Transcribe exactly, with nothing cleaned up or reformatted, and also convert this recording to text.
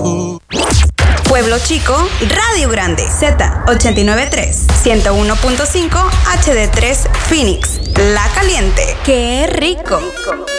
Pueblo Chico, Radio Grande, Z ochenta y nueve punto tres, ciento uno punto cinco, H D tres, Phoenix, La Caliente. ¡Qué rico!